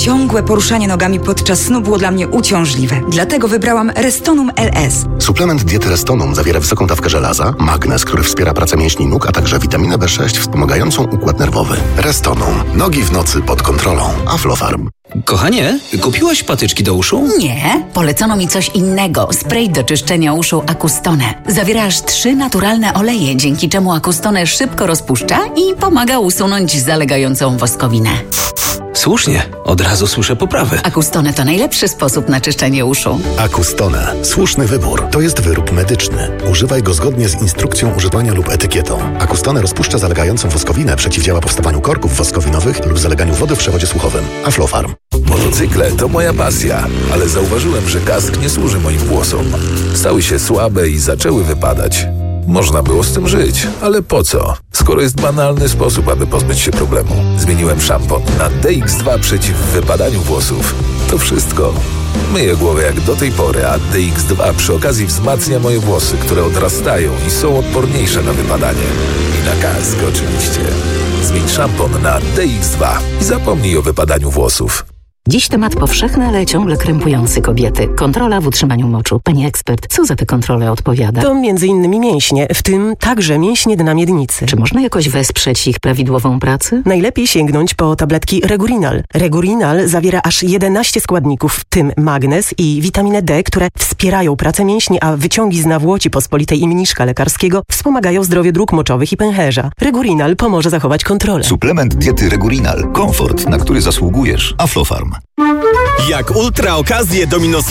Ciągłe poruszanie nogami podczas snu było dla mnie uciążliwe. Dlatego wybrałam Restonum LS. Suplement diety Restonum zawiera wysoką dawkę żelaza, magnez, który wspiera pracę mięśni nóg, a także witaminę B6 wspomagającą układ nerwowy. Restonum. Nogi w nocy pod kontrolą. Aflofarm. Kochanie, kupiłaś patyczki do uszu? Nie, polecono mi coś innego. Spray do czyszczenia uszu Acustone. Zawiera aż 3 naturalne oleje, dzięki czemu Acustone szybko rozpuszcza i pomaga usunąć zalegającą woskowinę. Słusznie, od razu słyszę poprawy. Acustone to najlepszy sposób na czyszczenie uszu. Acustone. Słuszny wybór. To jest wyrób medyczny. Używaj go zgodnie z instrukcją używania lub etykietą. Acustone rozpuszcza zalegającą woskowinę, przeciwdziała powstawaniu korków woskowinowych lub zaleganiu wody w przewodzie słuchowym. Aflofarm. Motocykle to moja pasja, ale zauważyłem, że kask nie służy moim włosom. Stały się słabe i zaczęły wypadać. Można było z tym żyć, ale po co? Skoro jest banalny sposób, aby pozbyć się problemu. Zmieniłem szampon na DX2 przeciw wypadaniu włosów. To wszystko. Myję głowę jak do tej pory, a DX2 przy okazji wzmacnia moje włosy, które odrastają i są odporniejsze na wypadanie. I na kask oczywiście. Zmień szampon na DX2 i zapomnij o wypadaniu włosów. Dziś temat powszechny, ale ciągle krępujący kobiety. Kontrola w utrzymaniu moczu. Pani ekspert, co za tę kontrolę odpowiada? To m.in. mięśnie, w tym także mięśnie dna miednicy. Czy można jakoś wesprzeć ich prawidłową pracę? Najlepiej sięgnąć po tabletki Regurinal. Regurinal zawiera aż 11 składników, w tym magnez i witaminę D, które wspierają pracę mięśni, a wyciągi z nawłoci pospolitej i mniszka lekarskiego wspomagają zdrowie dróg moczowych i pęcherza. Regurinal pomoże zachować kontrolę. Suplement diety Regurinal. Komfort, na który zasługujesz. Aflofarm. Jak ultra okazje do minus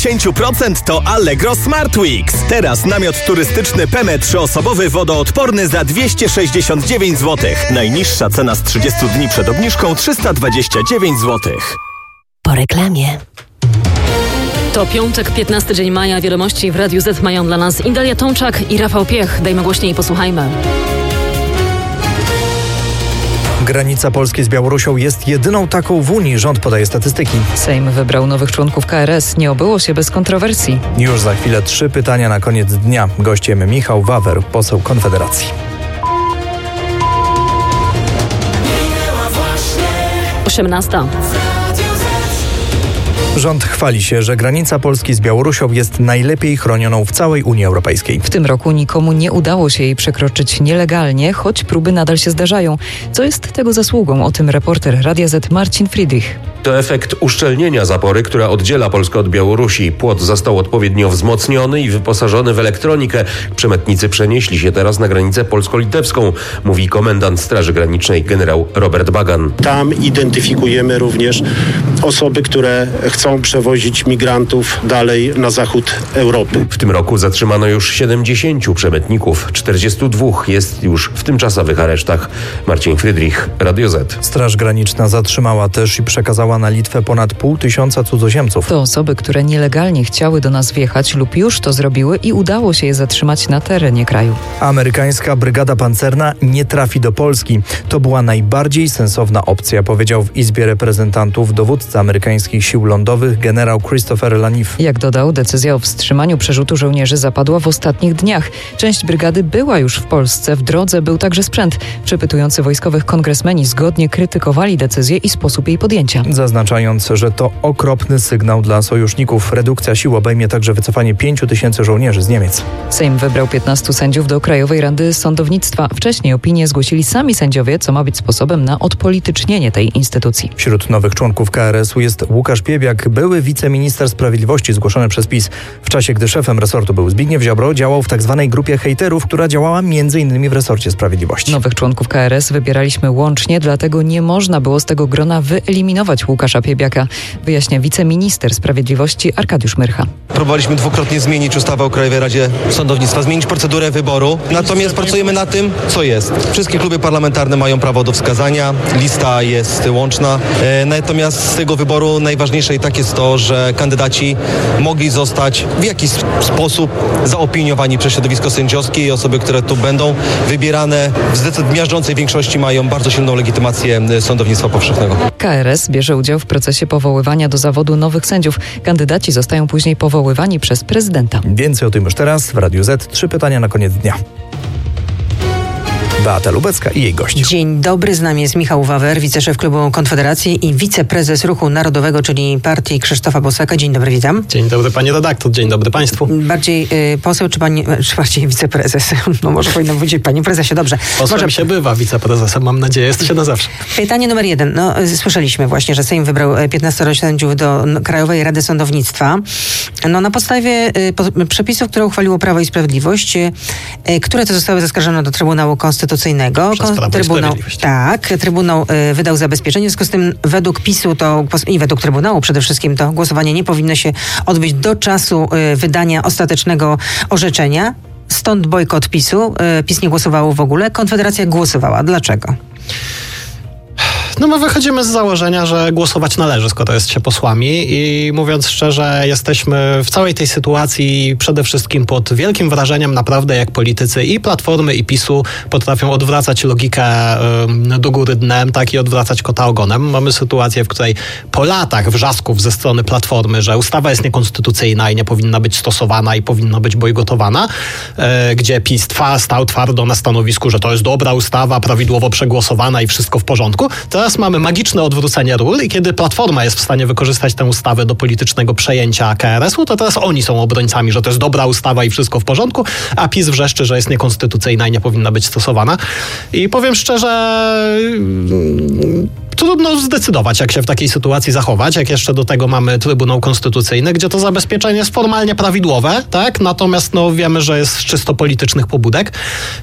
50% to Allegro Smart Weeks. Teraz namiot turystyczny Peme 3-osobowy wodoodporny za 269 zł. Najniższa cena z 30 dni przed obniżką 329 zł. Po reklamie. To piątek, 15 dzień maja. Wiadomości w Radiu Z mają dla nas Indalia Tomczak i Rafał Piech. Dajmy głośniej i posłuchajmy. Granica Polski z Białorusią jest jedyną taką w Unii, rząd podaje statystyki. Sejm wybrał nowych członków KRS. Nie obyło się bez kontrowersji. Już za chwilę 3 pytania na koniec dnia. Gościem Michał Wawer, poseł Konfederacji. 18. Rząd chwali się, że granica Polski z Białorusią jest najlepiej chronioną w całej Unii Europejskiej. W tym roku nikomu nie udało się jej przekroczyć nielegalnie, choć próby nadal się zdarzają. Co jest tego zasługą? O tym reporter Radia Z Marcin Friedrich. To efekt uszczelnienia zapory, która oddziela Polskę od Białorusi. Płot został odpowiednio wzmocniony i wyposażony w elektronikę. Przemytnicy przenieśli się teraz na granicę polsko-litewską, mówi komendant Straży Granicznej generał Robert Bagan. Tam identyfikujemy również osoby, które chcą przewozić migrantów dalej na zachód Europy. W tym roku zatrzymano już 70 przemytników. 42 jest już w tymczasowych aresztach. Marcin Friedrich, Radio Z. Straż Graniczna zatrzymała też i przekazała na Litwę ponad 500 cudzoziemców. To osoby, które nielegalnie chciały do nas wjechać lub już to zrobiły i udało się je zatrzymać na terenie kraju. Amerykańska brygada pancerna nie trafi do Polski. To była najbardziej sensowna opcja, powiedział w Izbie Reprezentantów dowódca amerykańskich sił lądowych generał Christopher Laniff. Jak dodał, decyzja o wstrzymaniu przerzutu żołnierzy zapadła w ostatnich dniach. Część brygady była już w Polsce, w drodze był także sprzęt. Przepytujący wojskowych kongresmeni zgodnie krytykowali decyzję i sposób jej podjęcia. Zaznaczając, że to okropny sygnał dla sojuszników. Redukcja sił obejmie także wycofanie 5000 żołnierzy z Niemiec. Sejm wybrał 15 sędziów do Krajowej Rady Sądownictwa. Wcześniej opinię zgłosili sami sędziowie, co ma być sposobem na odpolitycznienie tej instytucji. Wśród nowych członków KRS-u jest Łukasz Piebiak, były wiceminister sprawiedliwości zgłoszony przez PiS. W czasie, gdy szefem resortu był Zbigniew Ziobro, działał w tzw. grupie hejterów, która działała m.in. w resorcie sprawiedliwości. Nowych członków KRS wybieraliśmy łącznie, dlatego nie można było z tego grona wyeliminować Łukasza Piebiaka, wyjaśnia wiceminister sprawiedliwości Arkadiusz Myrcha. Próbowaliśmy dwukrotnie zmienić ustawę o Krajowej Radzie Sądownictwa, zmienić procedurę wyboru, natomiast pracujemy na tym, co jest. Wszystkie kluby parlamentarne mają prawo do wskazania, lista jest łączna, natomiast z tego wyboru najważniejsze i tak jest to, że kandydaci mogli zostać w jakiś sposób zaopiniowani przez środowisko sędziowskie i osoby, które tu będą wybierane w miażdżącej większości mają bardzo silną legitymację sądownictwa powszechnego. KRS bierze udział w procesie powoływania do zawodu nowych sędziów. Kandydaci zostają później powoływani przez prezydenta. Więcej o tym już teraz w Radiu Z. 3 pytania na koniec dnia. Beata Lubecka i jej gość. Dzień dobry, z nami jest Michał Wawer, wiceszef klubu Konfederacji i wiceprezes Ruchu Narodowego, czyli partii Krzysztofa Bosaka. Dzień dobry, witam. Dzień dobry, panie redaktor, dzień dobry państwu. Bardziej poseł czy bardziej wiceprezes? No może powinno być panie prezesie, dobrze. Posłem się bywa wiceprezesem, mam nadzieję, jest się na zawsze. Pytanie numer 1. No, słyszeliśmy właśnie, że Sejm wybrał 15 sędziów do Krajowej Rady Sądownictwa. No, na podstawie przepisów, które uchwaliło Prawo i Sprawiedliwość, które to zostały zaskarżone do Trybunału Konstytucyjnego. Trybunał wydał zabezpieczenie. W związku z tym według PiS-u i według Trybunału przede wszystkim to głosowanie nie powinno się odbyć do czasu wydania ostatecznego orzeczenia. Stąd bojkot PiS-u. PiS nie głosowało w ogóle. Konfederacja głosowała. Dlaczego? No my wychodzimy z założenia, że głosować należy, skoro jest się posłami i mówiąc szczerze, jesteśmy w całej tej sytuacji przede wszystkim pod wielkim wrażeniem naprawdę, jak politycy i Platformy, i PiS-u potrafią odwracać logikę do góry dnem, tak, i odwracać kota ogonem. Mamy sytuację, w której po latach wrzasków ze strony Platformy, że ustawa jest niekonstytucyjna i nie powinna być stosowana i powinna być bojkotowana, gdzie PiS stał twardo na stanowisku, że to jest dobra ustawa, prawidłowo przegłosowana i wszystko w porządku. Teraz mamy magiczne odwrócenie ról i kiedy Platforma jest w stanie wykorzystać tę ustawę do politycznego przejęcia KRS-u, to teraz oni są obrońcami, że to jest dobra ustawa i wszystko w porządku, a PiS wrzeszczy, że jest niekonstytucyjna i nie powinna być stosowana. I powiem szczerze, trudno zdecydować, jak się w takiej sytuacji zachować, jak jeszcze do tego mamy Trybunał Konstytucyjny, gdzie to zabezpieczenie jest formalnie prawidłowe, tak? Natomiast wiemy, że jest z czysto politycznych pobudek.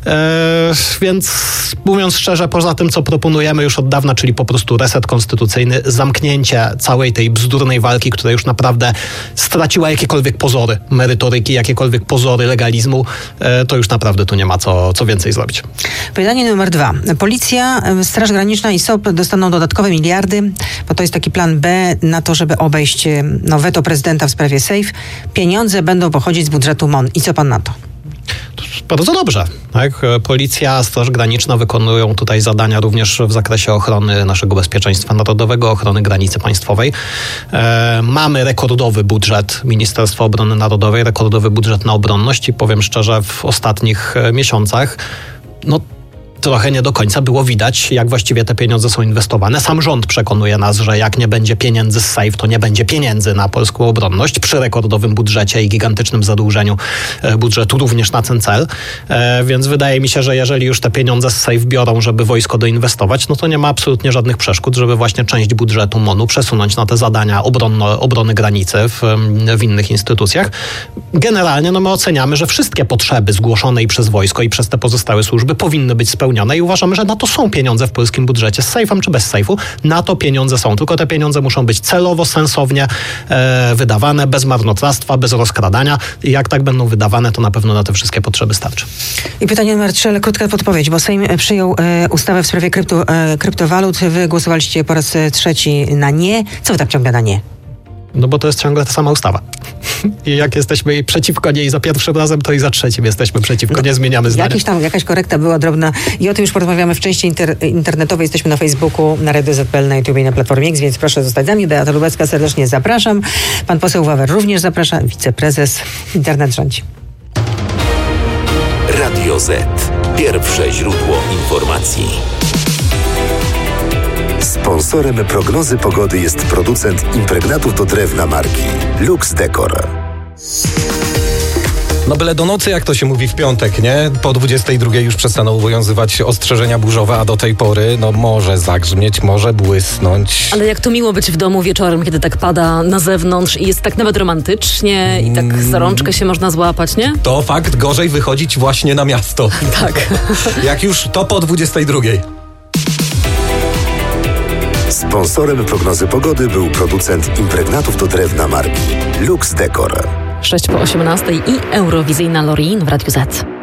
Więc mówiąc szczerze, poza tym, co proponujemy już od dawna, czyli po prostu reset konstytucyjny, zamknięcie całej tej bzdurnej walki, która już naprawdę straciła jakiekolwiek pozory merytoryki, jakiekolwiek pozory legalizmu, to już naprawdę tu nie ma co więcej zrobić. Pytanie numer 2. Policja, Straż Graniczna i SOP dostaną dodatkowe miliardy, bo to jest taki plan B na to, żeby obejść weto prezydenta w sprawie SAFE. Pieniądze będą pochodzić z budżetu MON. I co pan na to? Bardzo dobrze. Tak? Policja, Straż Graniczna wykonują tutaj zadania również w zakresie ochrony naszego bezpieczeństwa narodowego, ochrony granicy państwowej. Mamy rekordowy budżet Ministerstwa Obrony Narodowej, rekordowy budżet na obronność i powiem szczerze, w ostatnich miesiącach trochę nie do końca było widać, jak właściwie te pieniądze są inwestowane. Sam rząd przekonuje nas, że jak nie będzie pieniędzy z SAFE, to nie będzie pieniędzy na polską obronność przy rekordowym budżecie i gigantycznym zadłużeniu budżetu również na ten cel. Więc wydaje mi się, że jeżeli już te pieniądze z SAFE biorą, żeby wojsko doinwestować, no to nie ma absolutnie żadnych przeszkód, żeby właśnie część budżetu MON-u przesunąć na te zadania obrony granicy w innych instytucjach. Generalnie my oceniamy, że wszystkie potrzeby zgłoszone i przez wojsko, i przez te pozostałe służby powinny być spełnione i uważamy, że na to są pieniądze w polskim budżecie, z SAFE-em czy bez SAFE-u, na to pieniądze są. Tylko te pieniądze muszą być celowo, sensownie wydawane, bez marnotrawstwa, bez rozkradania i jak tak będą wydawane, to na pewno na te wszystkie potrzeby starczy. I pytanie numer 3, ale krótka podpowiedź, bo Sejm przyjął ustawę w sprawie kryptowalut. Wy głosowaliście po raz trzeci na nie. Co wy tak ciągle na nie? No bo to jest ciągle ta sama ustawa. I jak jesteśmy przeciwko niej za pierwszym razem, to i za trzecim jesteśmy przeciwko, nie zmieniamy zdania. Jakaś korekta była drobna i o tym już porozmawiamy w części internetowej. Jesteśmy na Facebooku, na Radio ZPL, na YouTube i na Platformie X, więc proszę zostać z nami. Beata Lubecka, serdecznie zapraszam. Pan poseł Wawer również zaprasza. Wiceprezes. Internet rządzi. Radio Z. Pierwsze źródło informacji. Sponsorem prognozy pogody jest producent impregnatów do drewna marki Lux Decor. No byle do nocy, jak to się mówi w piątek, nie? Po 22 już przestaną obowiązywać ostrzeżenia burzowe, a do tej pory może zagrzmieć, może błysnąć. Ale jak to miło być w domu wieczorem, kiedy tak pada na zewnątrz i jest tak nawet romantycznie i tak za rączkę się można złapać, nie? To fakt, gorzej wychodzić właśnie na miasto. Tak. Jak już, to po 22. Sponsorem prognozy pogody był producent impregnatów do drewna marki Lux Decor. 6 po 18 i Eurowizyjna Loreen w Radiu Z.